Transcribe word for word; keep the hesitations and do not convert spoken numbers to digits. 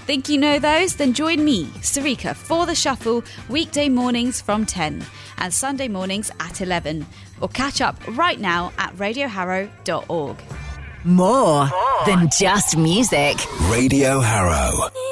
Think you know those? Then join me, Sarika, for The Shuffle weekday mornings from ten and Sunday mornings at eleven. Or catch up right now at radio harrow dot org. More than just music. Radio Harrow.